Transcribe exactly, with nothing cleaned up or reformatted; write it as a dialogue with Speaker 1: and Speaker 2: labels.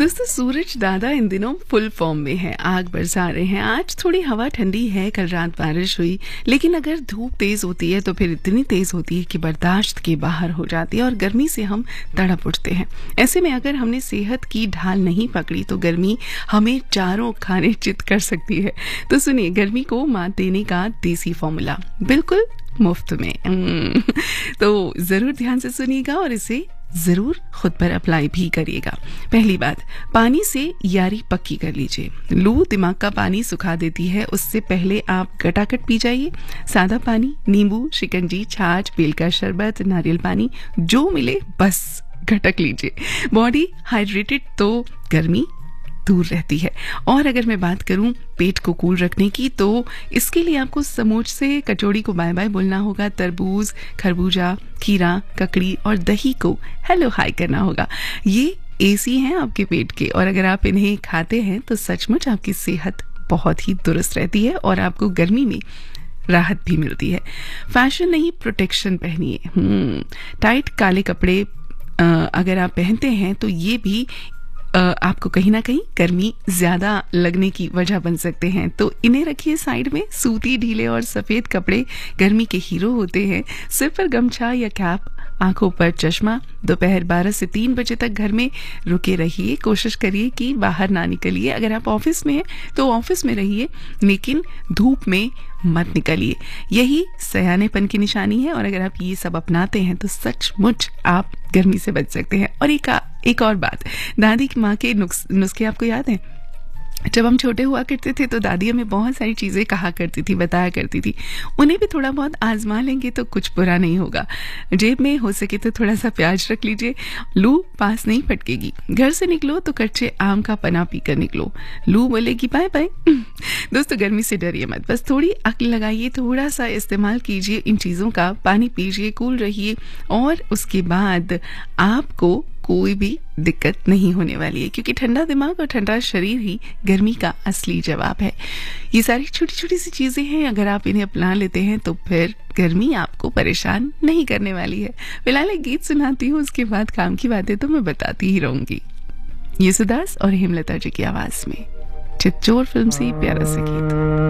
Speaker 1: दोस्तों सूरज दादा इन दिनों फुल फॉर्म में है, आग बरसा रहे हैं। आज थोड़ी हवा ठंडी है, कल रात बारिश हुई, लेकिन अगर धूप तेज होती है तो फिर इतनी तेज होती है कि बर्दाश्त के बाहर हो जाती है और गर्मी से हम तड़प उठते हैं। ऐसे में अगर हमने सेहत की ढाल नहीं पकड़ी तो गर्मी हमें चारों खाने चित कर सकती है। तो सुनिए, गर्मी को मात देने का देसी फॉर्मूला बिल्कुल मुफ्त में। तो जरूर ध्यान से सुनिएगा और इसे जरूर खुद पर अप्लाई भी करिएगा। पहली बात, पानी से यारी पक्की कर लीजिए। लू दिमाग का पानी सुखा देती है, उससे पहले आप गटागट पी जाइए। सादा पानी, नींबू, शिकंजी, छाछ, बेल का शरबत, नारियल पानी, जो मिले बस घटक लीजिए। बॉडी हाइड्रेटेड तो गर्मी दूर रहती है। और अगर मैं बात करूं पेट को कूल रखने की, तो इसके लिए आपको समोच से कचौड़ी को बाय बाय बोलना होगा। तरबूज, खरबूजा, खीरा, ककड़ी और दही को हेलो हाय करना होगा। ये एसी हैं आपके पेट के, और अगर आप इन्हें खाते हैं तो सचमुच आपकी सेहत बहुत ही दुरुस्त रहती है और आपको गर्मी में राहत भी मिलती है। फैशन नहीं, प्रोटेक्शन पहनिए। हम्म टाइट काले कपड़े आ, अगर आप पहनते हैं तो ये भी आपको कहीं ना कहीं गर्मी ज्यादा लगने की वजह बन सकते हैं, तो इन्हें रखिए साइड में। सूती, ढीले और सफेद कपड़े गर्मी के हीरो होते हैं। सिर पर गमछा या कैप, आंखों पर चश्मा। दोपहर बारह से तीन बजे तक घर में रुके रहिए। कोशिश करिए कि बाहर ना निकलिए। अगर आप ऑफिस में हैं तो ऑफिस में रहिए, लेकिन धूप में मत निकलिए। यही सयानेपन की निशानी है, और अगर आप ये सब अपनाते हैं तो सचमुच आप गर्मी से बच सकते हैं। और एक एक और बात, दादी की माँ के नुस्खे आपको याद हैं? जब हम छोटे हुआ करते थे तो दादी हमें बहुत सारी चीजें कहा करती थी, बताया करती थी। उन्हें भी थोड़ा बहुत आजमा लेंगे तो कुछ बुरा नहीं होगा। जेब में हो सके तो थोड़ा सा प्याज रख लीजिए, लू पास नहीं फटकेगी। घर से निकलो तो कच्चे आम का पना पीकर निकलो, लू बोलेगी बाय बाय। दोस्तों, गर्मी से डरिए मत, बस थोड़ी अक्ल लगाइए, थोड़ा सा इस्तेमाल कीजिए इन चीजों का। पानी पीजिए, कूल रहिए, और उसके बाद आपको कोई भी दिक्कत नहीं होने वाली है, क्योंकि ठंडा दिमाग और ठंडा शरीर ही गर्मी का असली जवाब है। ये सारी छोटी छोटी सी चीजें हैं, अगर आप इन्हें अपना लेते हैं तो फिर गर्मी आपको परेशान नहीं करने वाली है। फिलहाल एक गीत सुनाती हूँ, उसके बाद काम की बातें तो मैं बताती ही रहूंगी। ये सुदास और हेमलता जी की आवाज में चितचोर फिल्म से प्यारा सा गीत।